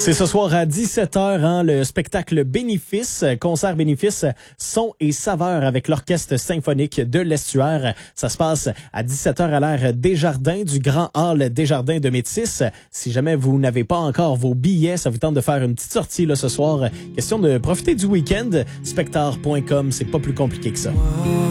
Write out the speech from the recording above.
C'est ce soir à 17h, le spectacle bénéfice, concert bénéfice, son et saveur avec l'Orchestre symphonique de l'Estuaire. Ça se passe à 17h à l'ère Desjardins, du Grand Hall Desjardins de Métis. Si jamais vous n'avez pas encore vos billets, ça vous tente de faire une petite sortie là, ce soir. Question de profiter du week-end. Spectar.com, c'est pas plus compliqué que ça.